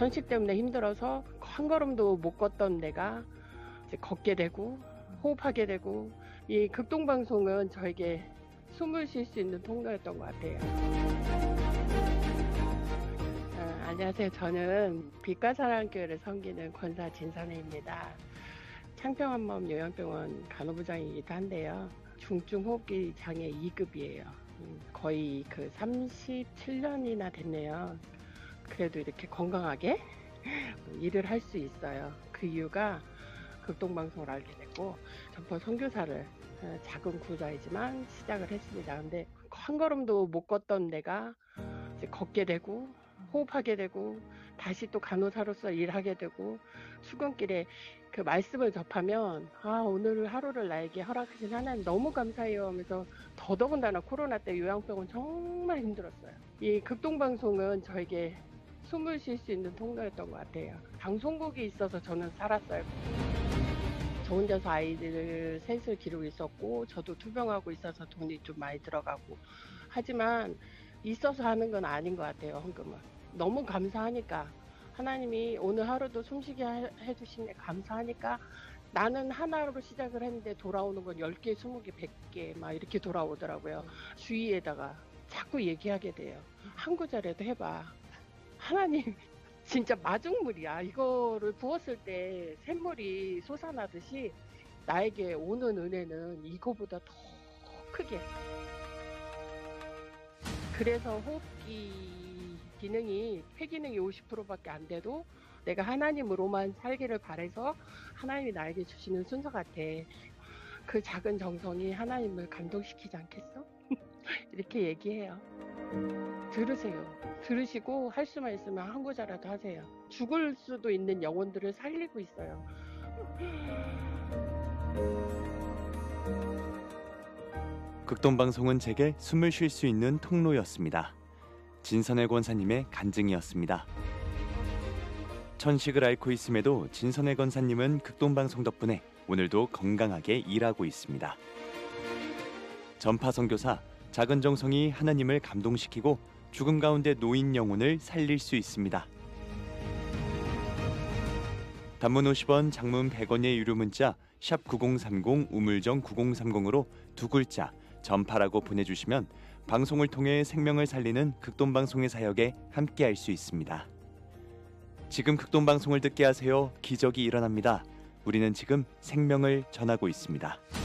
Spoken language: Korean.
천식 때문에 힘들어서 한 걸음도 못 걷던 내가 이제 걷게 되고 호흡하게 되고, 이 극동방송은 저에게 숨을 쉴 수 있는 통로였던 것 같아요. 안녕하세요. 저는 빛과사랑교회를 섬기는 권사 진선혜입니다. 창평한마음 요양병원 간호부장이기도 한데요. 중증 호흡기 장애 2급이에요. 거의 37년이나 됐네요. 그래도 이렇게 건강하게 일을 할 수 있어요. 그 이유가 극동방송을 알게 됐고, 전포 선교사를 작은 구자이지만 시작을 했습니다. 근데 한 걸음도 못 걷던 내가 이제 걷게 되고 호흡하게 되고, 다시 또 간호사로서 일하게 되고, 출근길에 그 말씀을 접하면 오늘 하루를 나에게 허락하신 하나님 너무 감사해요 하면서, 더더군다나 코로나 때 요양병원 정말 힘들었어요. 이 극동방송은 저에게 숨을 쉴 수 있는 통로였던 것 같아요. 방송국이 있어서 저는 살았어요. 저 혼자서 아이들 셋을 기르고 있었고, 저도 투병하고 있어서 돈이 좀 많이 들어가고, 하지만 있어서 하는 건 아닌 것 같아요. 헌금은 너무 감사하니까, 하나님이 오늘 하루도 숨쉬게 해주신 게 감사하니까, 나는 하나로 시작을 했는데 돌아오는 건 10개, 20개, 100개 막 이렇게 돌아오더라고요. 주위에다가 자꾸 얘기하게 돼요. 한 구절에도 해봐. 하나님 진짜 마중물이야. 이거를 부었을 때 샘물이 솟아나듯이 나에게 오는 은혜는 이거보다 더 크게. 그래서 호흡기 기능이, 폐기능이 50%밖에 안 돼도 내가 하나님으로만 살기를 바라서 하나님이 나에게 주시는 순서 같아. 그 작은 정성이 하나님을 감동시키지 않겠어? 이렇게 얘기해요. 들으세요. 들으시고 할 수만 있으면 한 구절이라도 하세요. 죽을 수도 있는 영혼들을 살리고 있어요. 극동방송은 제게 숨을 쉴 수 있는 통로였습니다. 진선혜 권사님의 간증이었습니다. 천식을 앓고 있음에도 진선혜 권사님은 극동방송 덕분에 오늘도 건강하게 일하고 있습니다. 전파 선교사, 작은 정성이 하나님을 감동시키고 죽음 가운데 놓인 영혼을 살릴 수 있습니다. 단문 50원, 장문 100원의 유료 문자 샵 9030 우물정 9030으로 두 글자 전파라고 보내주시면 방송을 통해 생명을 살리는 극동방송의 사역에 함께할 수 있습니다. 지금 극동방송을 듣게 하세요. 기적이 일어납니다. 우리는 지금 생명을 전하고 있습니다.